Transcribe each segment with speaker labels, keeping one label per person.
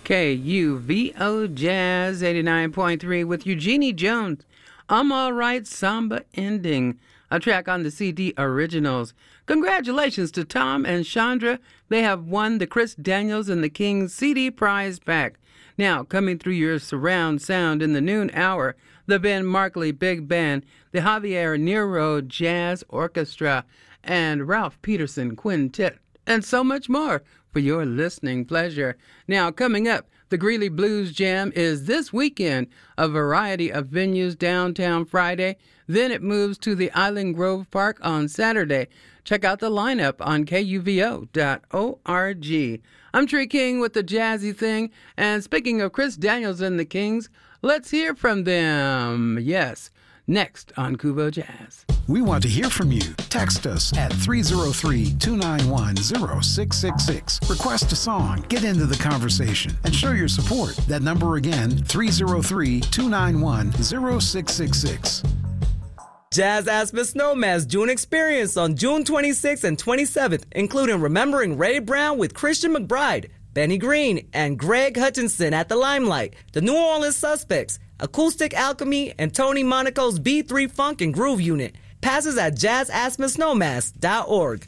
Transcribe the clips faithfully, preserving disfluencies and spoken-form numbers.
Speaker 1: K U V O Jazz eighty-nine point three with Eugenie Jones. I'm All Right Samba Ending, a track on the C D Originals. Congratulations to Tom and Chandra. They have won the Chris Daniels and the Kings C D prize pack. Now, coming through your surround sound in the noon hour, the Ben Markley Big Band, the Javier Nero Jazz Orchestra, and Ralph Peterson Quintet, and so much more for your listening pleasure. Now, coming up, the Greeley Blues Jam is this weekend, a variety of venues downtown Friday. Then it moves to the Island Grove Park on Saturday. Check out the lineup on K U V O dot org. I'm Tree King with the Jazzy Thing, and speaking of Chris Daniels and the Kings, let's hear from them. Yes, next on Kuvo Jazz.
Speaker 2: We want to hear from you. Text us at three oh three, two nine one, oh six six six. Request a song, get into the conversation, and show your support. That number again, three oh three, two nine one, oh six six six.
Speaker 3: Jazz Aspen Snowman's June experience on June twenty-sixth and twenty-seventh, including Remembering Ray Brown with Christian McBride, Benny Green, and Greg Hutchinson at the Limelight, the New Orleans Suspects, Acoustic Alchemy, and Tony Monaco's B three Funk and Groove Unit. Passes at jazz aspen snowmass dot org.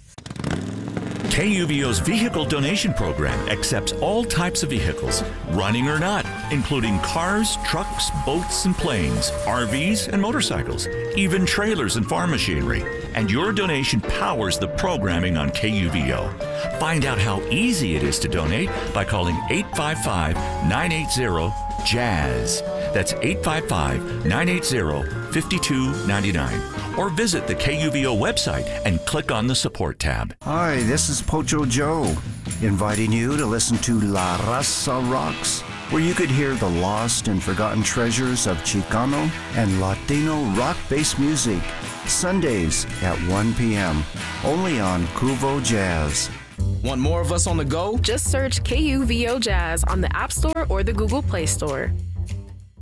Speaker 4: K U V O's vehicle donation program accepts all types of vehicles, running or not, including cars, trucks, boats, and planes, R Vs, and motorcycles, even trailers and farm machinery. And your donation powers the programming on K U V O. Find out how easy it is to donate by calling eight five five, nine eight zero, jazz. That's eight five five, nine eight zero, five two nine nine. Or visit the K U V O website and click on the support tab.
Speaker 5: Hi, this is Pocho Joe, inviting you to listen to La Raza Rocks, where you could hear the lost and forgotten treasures of Chicano and Latino rock-based music, Sundays at one p.m., only on Kuvo Jazz.
Speaker 6: Want more of us on the go?
Speaker 7: Just search K U V O Jazz on the App Store or the Google Play Store.